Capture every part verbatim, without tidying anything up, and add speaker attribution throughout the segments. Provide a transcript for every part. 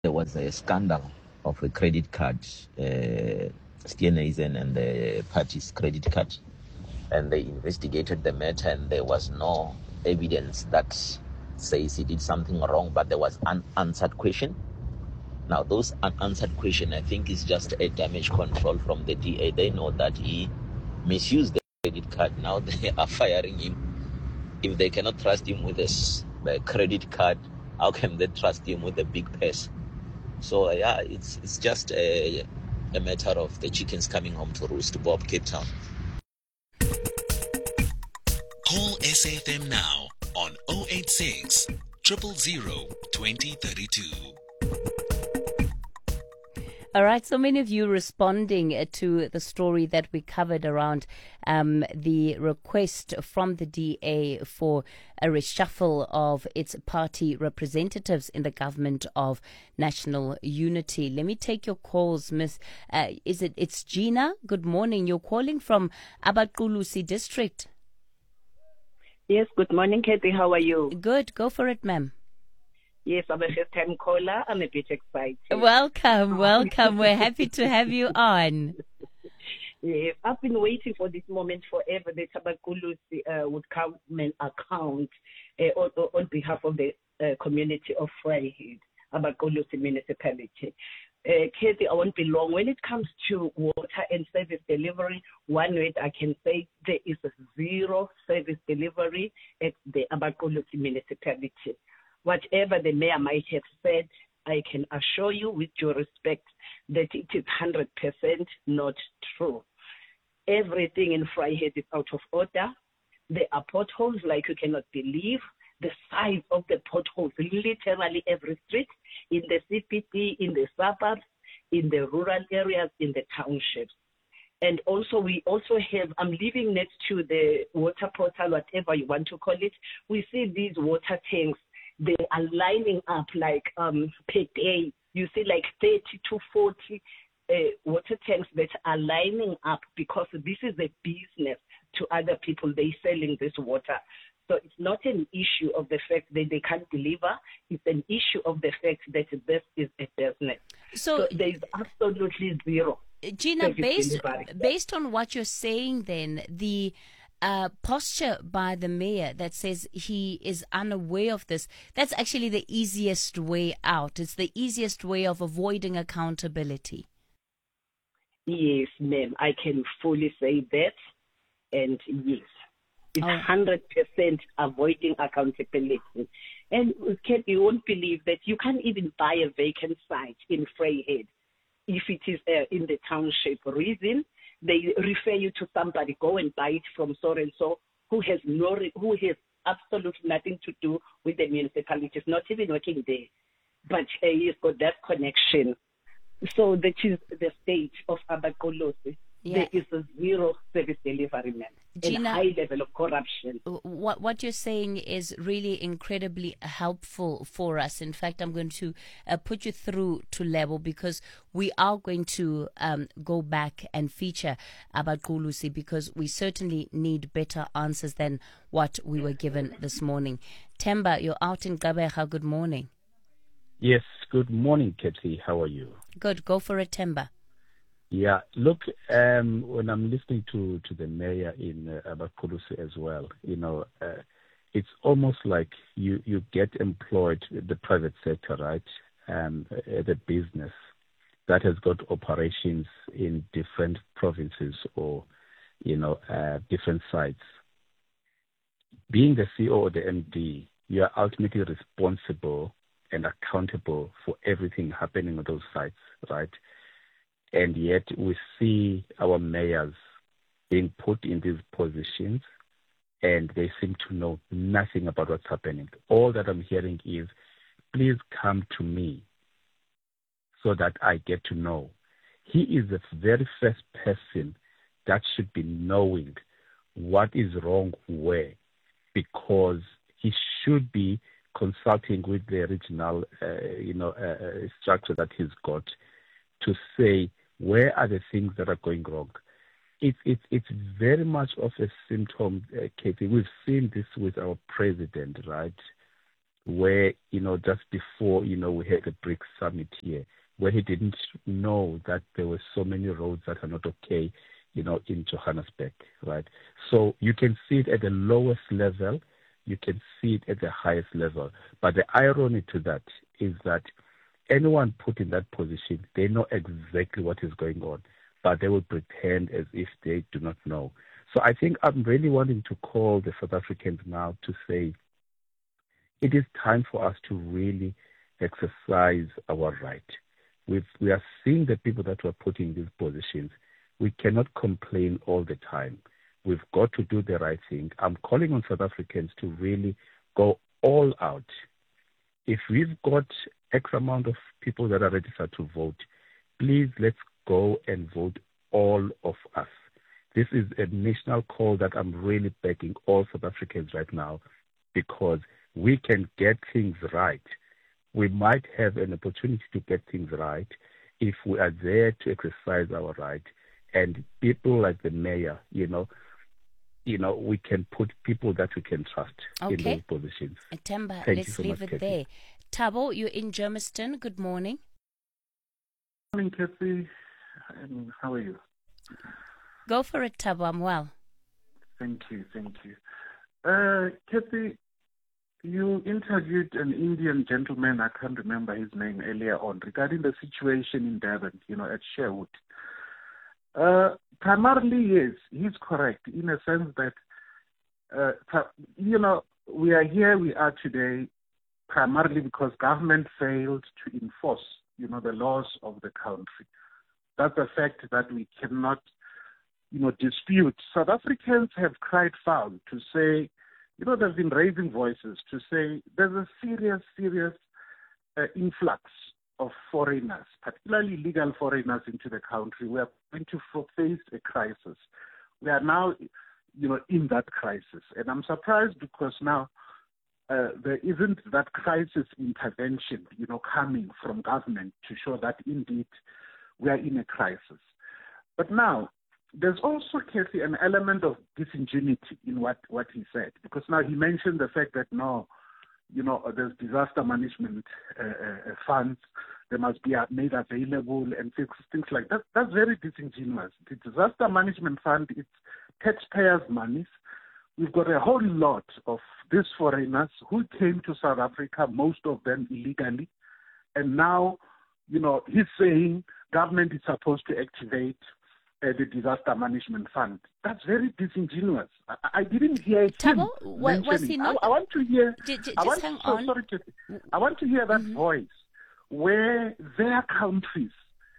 Speaker 1: there was a scandal of a credit card, uh, Steenhuisen and the party's credit card, and they investigated the matter, and there was no evidence that says he did something wrong, but there was an unanswered question. Now, those unanswered question, I think, is just a damage control from the D A. They know that he misused the credit card. Now they are firing him. If they cannot trust him with a credit card, how can they trust him with a big purse? So yeah, it's it's just a, a matter of the chickens coming home to roost. Bob, Cape Town.
Speaker 2: Call S A F M now on zero eight six, zero zero zero, two zero three two.
Speaker 3: All right, so many of you responding to the story that we covered around um, the request from the D A for a reshuffle of its party representatives in the government of national unity. Let me take your calls, Miss. Uh, is it? It's Gina. Good morning. You're calling from Abaqulusi district.
Speaker 4: Yes. Good morning, Kathy. How are you?
Speaker 3: Good. Go for it, ma'am.
Speaker 4: Yes, I'm a first-time caller. I'm a bit excited.
Speaker 3: Welcome, welcome. We're happy to have you on.
Speaker 4: Yes, I've been waiting for this moment forever. The Abaqulusi uh, would come and account uh, on, on behalf of the uh, community of Vryheid, Abaqulusi municipality. Uh, Kathy, I won't be long. When it comes to water and service delivery, one word I can say there is zero service delivery at the Abaqulusi municipality. Whatever the mayor might have said, I can assure you with due respect that it is one hundred percent not true. Everything in Vryheid is out of order. There are potholes like you cannot believe. The size of the potholes, literally every street, in the C P D, in the suburbs, in the rural areas, in the townships. And also, we also have, I'm living next to the water portal, whatever you want to call it. We see these water tanks. They are lining up like um, per day. You see like thirty to forty uh, water tanks that are lining up because this is a business to other people. They're selling this water. So it's not an issue of the fact that they can't deliver. It's an issue of the fact that this is a business.
Speaker 3: So,
Speaker 4: so there is absolutely zero.
Speaker 3: Gina, based, based on what you're saying then, the Uh, posture by the mayor that says he is unaware of this, that's actually the easiest way out. It's the easiest way of avoiding accountability.
Speaker 4: Yes, ma'am. I can fully say that. And yes, it's one hundred percent avoiding accountability. And Ken, you won't believe that you can't even buy a vacant site in Vryheid if it is uh, in the township. Reason, they refer you to somebody, go and buy it from so and so, who has no, who has absolutely nothing to do with the municipality. It's not even working there, but uh, he's got that connection. So that is the state of Abaqulusi. Yeah. There is a zero service delivery, man, and a high level of corruption.
Speaker 3: What what you're saying is really incredibly helpful for us. In fact, I'm going to uh, put you through to Lebo because we are going to um, go back and feature Abaqulusi because we certainly need better answers than what we were given this morning. Temba, you're out in Gqeberha. Good morning.
Speaker 5: Yes, good morning, Kathy. How are you?
Speaker 3: Good. Go for it, Temba.
Speaker 5: Yeah, look, um, when I'm listening to, to the mayor in uh, Abaqulusi as well, you know, uh, it's almost like you, you get employed in the private sector, right, um, at a business that has got operations in different provinces or, you know, uh, different sites. Being the C E O or the M D, you are ultimately responsible and accountable for everything happening on those sites, right? And yet we see our mayors being put in these positions and they seem to know nothing about what's happening. All that I'm hearing is, please come to me so that I get to know. He is the very first person that should be knowing what is wrong where, because he should be consulting with the regional uh, you know, uh, structure that he's got to say, where are the things that are going wrong? It's it's it's very much of a symptom, uh, Katie. We've seen this with our president, right? where, you know, just before, you know, we had the BRICS summit here, where he didn't know that there were so many roads that are not okay, you know, in Johannesburg, right? So you can see it at the lowest level, you can see it at the highest level. But the irony to that is that anyone put in that position, they know exactly what is going on, but they will pretend as if they do not know. So I think I'm really wanting to call the South Africans now to say, it is time for us to really exercise our right. We've, we are seeing the people that were put in these positions. We cannot complain all the time. We've got to do the right thing. I'm calling on South Africans to really go all out. If we've got X amount of people that are registered to vote, please let's go and vote all of us. This is a national call that I'm really begging all South Africans right now, because we can get things right. We might have an opportunity to get things right if we are there to exercise our right. And people like the mayor, you know, you know, we can put people that we can trust
Speaker 3: okay.
Speaker 5: in those positions.
Speaker 3: Temba,
Speaker 5: Thank
Speaker 3: let's
Speaker 5: so
Speaker 3: leave
Speaker 5: much,
Speaker 3: it
Speaker 5: Kathy.
Speaker 3: there. Thabo, you're in Germiston. Good morning.
Speaker 6: Good morning, Kathy. And how are you?
Speaker 3: Go for it, Thabo. I'm well.
Speaker 6: Thank you, thank you. Uh, Kathy, you interviewed an Indian gentleman, I can't remember his name, earlier on, regarding the situation in Durban, you know, at Sherwood. Uh, primarily, yes, he's correct in a sense that, uh, you know, we are here, we are today, primarily because government failed to enforce, you know, the laws of the country. That's a fact that we cannot, you know, dispute. South Africans have cried foul to say, you know, they've been raising voices to say there's a serious, serious uh, influx of foreigners, particularly legal foreigners into the country. We are going to face a crisis. We are now, you know, in that crisis. And I'm surprised because now uh, there isn't that crisis intervention, you know, coming from government to show that indeed we are in a crisis. But now, there's also, Kathy, an element of disingenuity in what, what he said, because now he mentioned the fact that, no, you know, there's disaster management uh, uh, funds, they must be made available and things, things like that. That's very disingenuous. The disaster management fund, it's taxpayers' money. We've got a whole lot of these foreigners who came to South Africa, most of them illegally, and now, you know, he's saying government is supposed to activate Uh, the disaster management fund. That's very disingenuous. I, I didn't hear
Speaker 3: Thabo,
Speaker 6: him
Speaker 3: wa- was he not?
Speaker 6: I, I want to hear.
Speaker 3: J- j-
Speaker 6: I
Speaker 3: just
Speaker 6: want,
Speaker 3: hang
Speaker 6: so,
Speaker 3: on.
Speaker 6: Sorry, Kathy. I want to hear that
Speaker 3: Mm-hmm.
Speaker 6: voice where their countries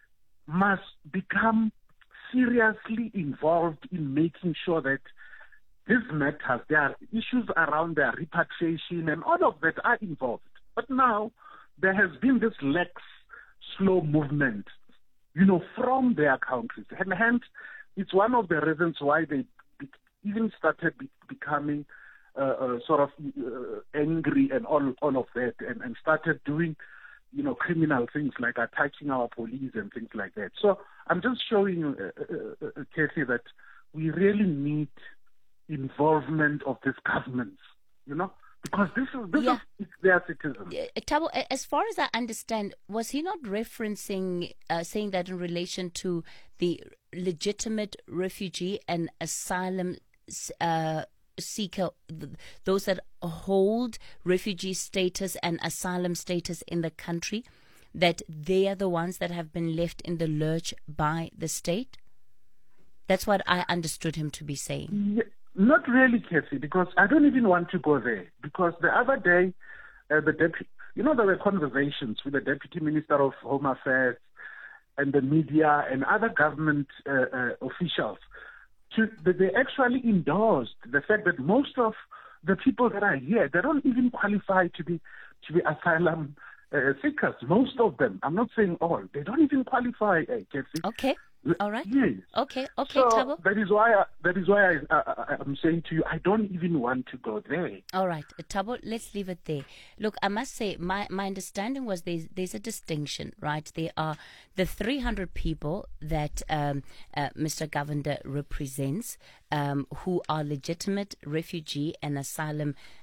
Speaker 6: must become seriously involved in making sure that these matters, there are issues around their repatriation and all of that are involved. But now there has been this lax, slow movement, you know, from their countries. And hence, it's one of the reasons why they be, even started be, becoming uh, uh, sort of uh, angry and all, all of that, and, and started doing, you know, criminal things like attacking our police and things like that. So I'm just showing you, uh, uh, uh, Kathy, that we really need involvement of these governments, you know, because this is this
Speaker 3: Yeah.
Speaker 6: is their citizens.
Speaker 3: Uh, Thabo, a- as far as I understand, was he not referencing, uh, saying that in relation to the legitimate refugee and asylum uh, seeker, th- those that hold refugee status and asylum status in the country, that they are the ones that have been left in the lurch by the state? That's what I understood him to be saying.
Speaker 6: Yeah. Not really, Kathy, because I don't even want to go there. Because the other day, uh, the deputy, you know, there were conversations with the Deputy Minister of Home Affairs and the media and other government uh, uh, officials. To, they actually endorsed the fact that most of the people that are here, they don't even qualify to be to be asylum uh, seekers. Most of them, I'm not saying all, they don't even qualify, uh, Kathy.
Speaker 3: Okay. All right.
Speaker 6: Yes.
Speaker 3: Okay. Okay,
Speaker 6: So
Speaker 3: Thabo.
Speaker 6: that is why I, that is why I, I, I'm saying to you, I don't even want to go there.
Speaker 3: All right, Thabo, let's leave it there. Look, I must say, my, my understanding was there's, there's a distinction, right? There are the three hundred people that um, uh, Mister Govender represents, um, who are legitimate refugee and asylum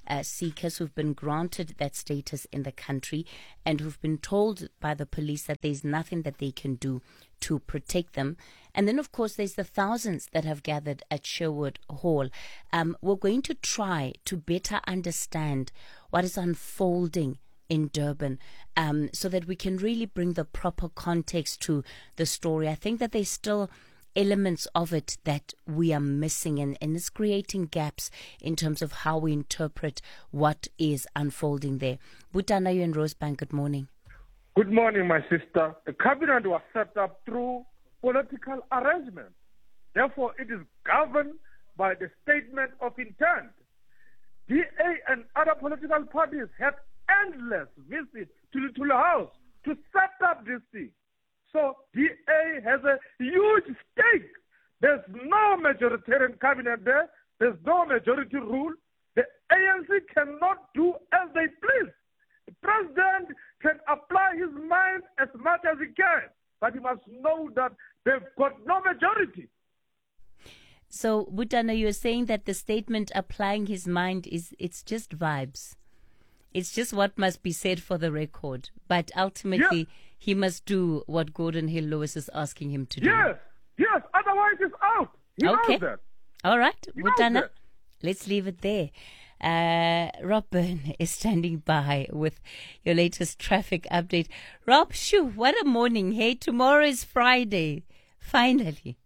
Speaker 3: uh, seekers who've been granted that status in the country and who've been told by the police that there's nothing that they can do to protect them. And then, of course, there's the thousands that have gathered at Sherwood Hall. Um, we're going to try to better understand what is unfolding in Durban, um, so that we can really bring the proper context to the story. I think that there's still elements of it that we are missing, and, and it's creating gaps in terms of how we interpret what is unfolding there. Butana, you in Rosebank, good morning.
Speaker 7: Good morning, my sister. The cabinet was set up through political arrangement. Therefore, it is governed by the statement of intent. D A and other political parties had endless visits to the Tula House to set up this thing. So D A has a huge stake. There's no majoritarian cabinet there. There's no majority rule. The A N C cannot do as they please. The president can apply his mind as much as he can, but he must know that they've got no majority.
Speaker 3: So, Butana, you're saying that the statement applying his mind is, it's just vibes. It's just what must be said for the record. But ultimately, yes, he must do what Gordon Hill Lewis is asking him to do.
Speaker 7: Yes, yes, otherwise it's out. He
Speaker 3: okay.
Speaker 7: knows that.
Speaker 3: All right,
Speaker 7: he
Speaker 3: Butana, let's leave it there. Uh, Rob Byrne is standing by with your latest traffic update. Rob, shoo, what a morning. Hey, tomorrow is Friday. Finally.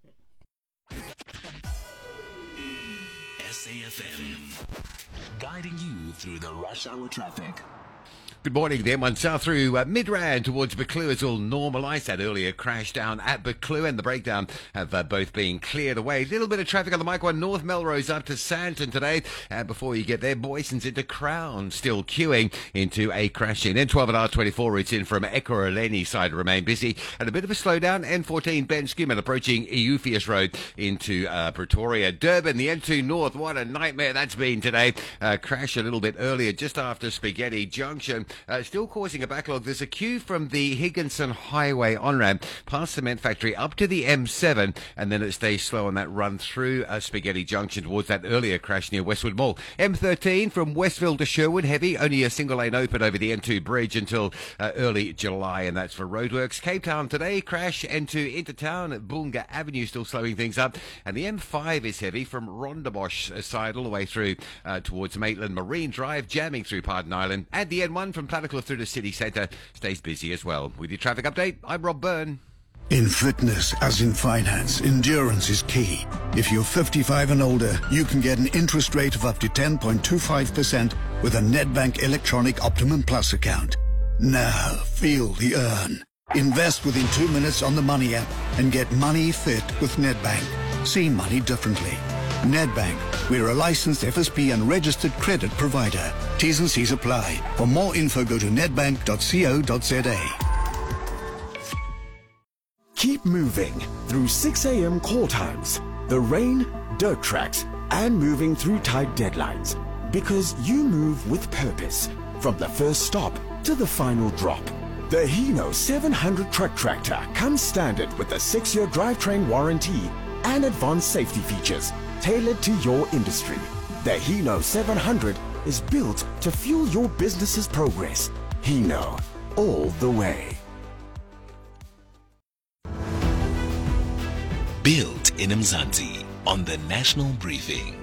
Speaker 2: S A F M, guiding you through the rush hour traffic.
Speaker 8: Good morning. The M one South through uh, Midrand towards Buccleuch is all normalised. That earlier crash down at Buccleuch and the breakdown have uh, both been cleared away. A little bit of traffic on the Mike one North Melrose up to Sandton today. And before you get there, Boyson's into Crown, still queuing into a crashing. Then twelve at R twenty-four routes in from Ekurhuleni side remain busy. And a bit of a slowdown. N fourteen Ben Schumann approaching Eupheus Road into uh, Pretoria. Durban, the N two North. What a nightmare that's been today. Uh, crash a little bit earlier just after Spaghetti Junction. Uh, still causing a backlog. There's a queue from the Higginson Highway on-ramp past Cement Factory up to the M seven, and then it stays slow on that run through uh, Spaghetti Junction towards that earlier crash near Westwood Mall. M thirteen from Westville to Sherwood, heavy. Only a single lane open over the N two bridge until uh, early July, and that's for roadworks. Cape Town today, crash N two into town at Boonga Avenue, still slowing things up. And the M five is heavy from Rondebosch side all the way through uh, towards Maitland Marine Drive, jamming through Pardon Island. And the N one from Plattekloof through the city centre stays busy as well. With your traffic update, I'm Rob Byrne.
Speaker 9: In fitness, as in finance, endurance is key. If you're fifty-five and older, you can get an interest rate of up to ten point two five percent with a Nedbank Electronic Optimum Plus account. Now, feel the earn. Invest within two minutes on the Money app and get money fit with Nedbank. See money differently. Nedbank, we're a licensed F S P and registered credit provider. T's and C's apply. For more info, go to nedbank dot co dot za.
Speaker 10: Keep moving through six a.m. call times, the rain, dirt tracks, and moving through tight deadlines. Because you move with purpose, from the first stop to the final drop. The Hino seven hundred truck tractor comes standard with a six-year drivetrain warranty and advanced safety features tailored to your industry. The Hino seven hundred is built to fuel your business's progress. Hino, all the way.
Speaker 2: Built in Mzansi on the National Briefing.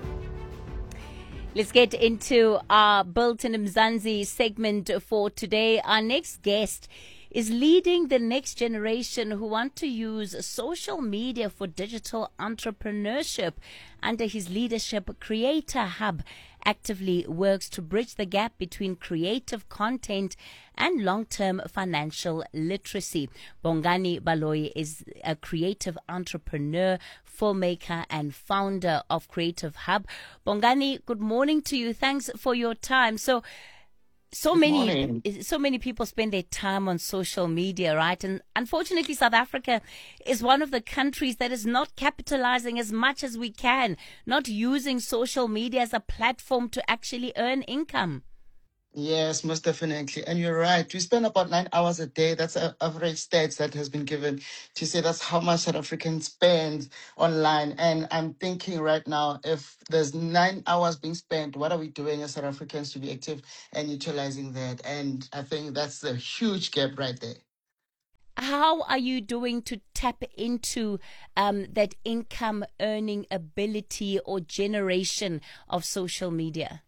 Speaker 3: Let's get into our Built in Mzansi segment for today. Our next guest is leading the next generation who want to use social media for digital entrepreneurship. Under his leadership, Creator Hub actively works to bridge the gap between creative content and long-term financial literacy. Bongani Baloyi is a creative entrepreneur, filmmaker, and founder of Creative Hub. Bongani, good morning to you. Thanks for your time. So, So
Speaker 11: Good
Speaker 3: many,
Speaker 11: morning.
Speaker 3: so many people spend their time on social media, right? And unfortunately, South Africa is one of the countries that is not capitalizing as much as we can, not using social media as a platform to actually earn income.
Speaker 11: Yes, most definitely. And you're right. We spend about nine hours a day. That's an average stats that has been given to say that's how much South Africans spend online. And I'm thinking right now, if there's nine hours being spent, what are we doing as South Africans to be active and utilizing that? And I think that's a huge gap right there.
Speaker 3: How are you doing to tap into um, that income earning ability or generation of social media?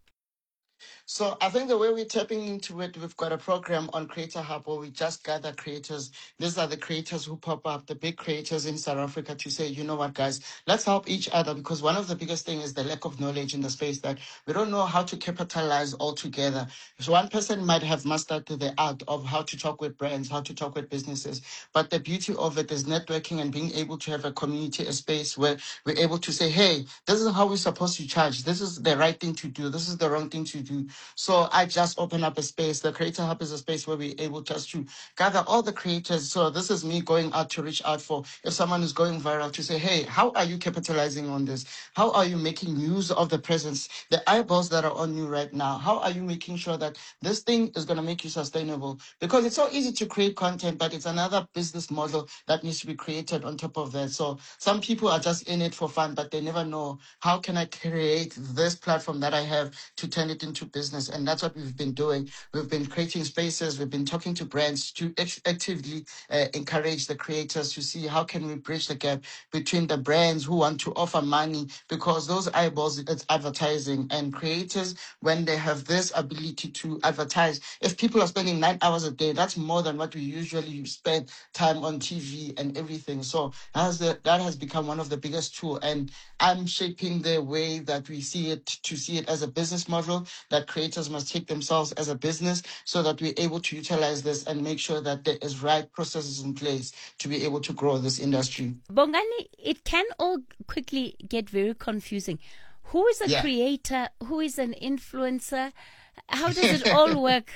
Speaker 11: So I think the way we're tapping into it, we've got a program on Creator Hub where we just gather creators. These are the creators who pop up, the big creators in South Africa, to say, you know what, guys, let's help each other, because one of the biggest things is the lack of knowledge in the space, that we don't know how to capitalize all together. So one person might have mastered the art of how to talk with brands, how to talk with businesses, but the beauty of it is networking and being able to have a community, a space where we're able to say, hey, this is how we're supposed to charge. This is the right thing to do. This is the wrong thing to do. So I just open up a space. The Creator Hub is a space where we're able just to gather all the creators. So this is me going out to reach out for, if someone is going viral, to say, hey, how are you capitalizing on this? How are you making use of the presence, the eyeballs that are on you right now? How are you making sure that this thing is going to make you sustainable? Because it's so easy to create content, but it's another business model that needs to be created on top of that. So some people are just in it for fun, but they never know, how can I create this platform that I have to turn it into business? And that's what we've been doing. We've been creating spaces. We've been talking to brands to ex- actively uh, encourage the creators to see how can we bridge the gap between the brands who want to offer money, because those eyeballs, it's advertising, and creators, when they have this ability to advertise, if people are spending nine hours a day, that's more than what we usually spend time on T V and everything. So that's the, that has become one of the biggest tools. And I'm shaping the way that we see it, to see it as a business model, that creators must take themselves as a business, so that we're able to utilize this and make sure that there is right processes in place to be able to grow this industry.
Speaker 3: Bongani, it can all quickly get very confusing. Who is a
Speaker 11: Yeah.
Speaker 3: creator? Who is an influencer? How does it all work?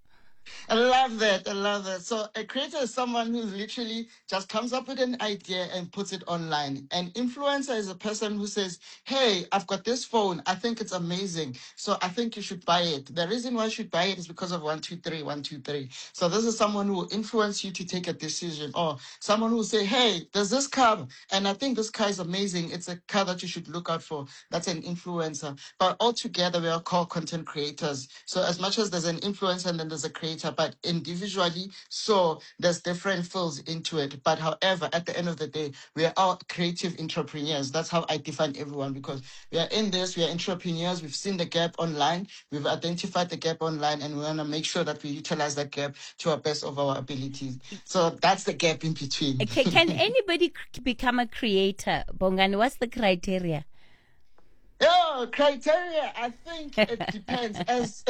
Speaker 11: I love that. I love that. So a creator is someone who literally just comes up with an idea and puts it online. An influencer is a person who says, hey, I've got this phone. I think it's amazing. So I think you should buy it. The reason why you should buy it is because of one, two, three, one, two, three. So this is someone who will influence you to take a decision, or someone who will say, hey, there's this car, and I think this car is amazing. It's a car that you should look out for. That's an influencer. But altogether, we are called content creators. So as much as there's an influencer and then there's a creator, but individually, so there's different fields into it. But however, at the end of the day, we are all creative entrepreneurs. That's how I define everyone, because we are in this, we are entrepreneurs. We've seen the gap online. We've identified the gap online, and we want to make sure that we utilize that gap to our best of our abilities. So that's the gap in between.
Speaker 3: Can, can anybody c- become a creator, Bongani? What's the criteria?
Speaker 11: Oh, criteria. I think it depends. As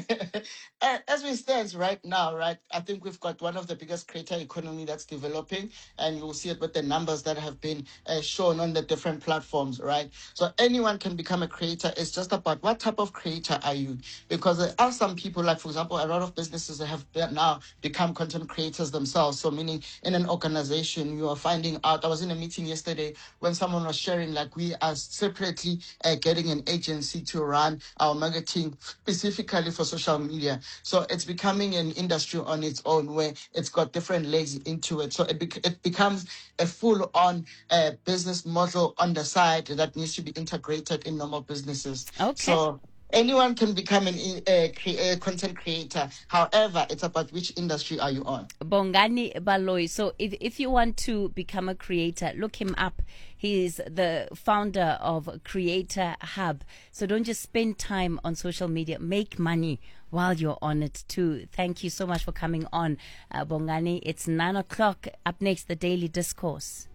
Speaker 11: as we stand right now, right? I think we've got one of the biggest creator economy that's developing, and you'll see it with the numbers that have been uh, shown on the different platforms, right? So anyone can become a creator. It's just about what type of creator are you? Because there are some people, like for example, a lot of businesses that have now become content creators themselves. So meaning in an organization, you are finding out. I was in a meeting yesterday when someone was sharing, like, we are separately uh, getting an agency to run our marketing specifically for social media. So it's becoming an industry on its own, where it's got different legs into it. So it, bec- it becomes a full-on uh, business model on the side that needs to be integrated in normal businesses.
Speaker 3: Okay.
Speaker 11: So anyone can become an uh, cre- a content creator. However, it's about which industry are you on.
Speaker 3: Bongani Baloyi. So if, if you want to become a creator, look him up. He's the founder of Creator Hub. So don't just spend time on social media. Make money while you're on it too. Thank you so much for coming on, uh, Bongani. It's nine o'clock. Up next, the Daily Discourse.